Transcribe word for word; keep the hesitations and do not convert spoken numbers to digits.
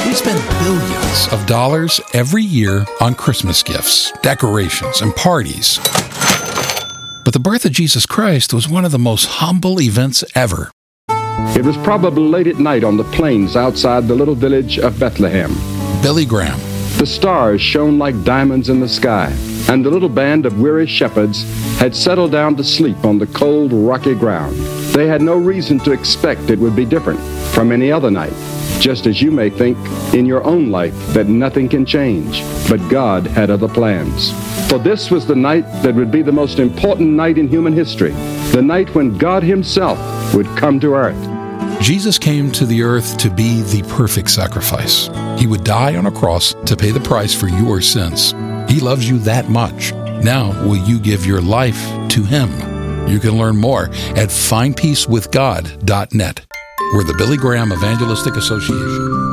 We spend billions of dollars every year on Christmas gifts, decorations, and parties. But the birth of Jesus Christ was one of the most humble events ever. It was probably late at night on the plains outside the little village of Bethlehem. Billy Graham. The stars shone like diamonds in the sky, and the little band of weary shepherds had settled down to sleep on the cold, rocky ground. They had no reason to expect it would be different from any other night, just as you may think in your own life that nothing can change. But God had other plans. For this was the night that would be the most important night in human history, the night when God Himself would come to earth. Jesus came to the earth to be the perfect sacrifice. He would die on a cross to pay the price for your sins. He loves you that much. Now, will you give your life to Him? You can learn more at find peace with god dot net. We're the Billy Graham Evangelistic Association.